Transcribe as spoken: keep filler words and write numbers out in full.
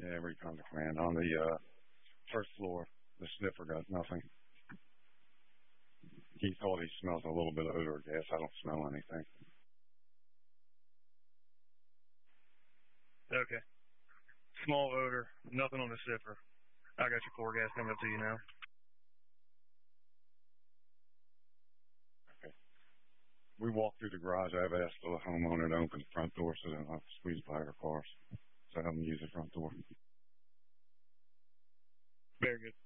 Yeah, Recon Command. On the uh, first floor, the sniffer got nothing. He thought he smelled a little bit of odor gas. I don't smell anything. Okay. Small odor, nothing on the sniffer. I got your core gas coming up to you now. Okay. We walked through the garage. I've asked the homeowner to open the front door so they don't have to squeeze by our cars. So I have them use the front door. Very good.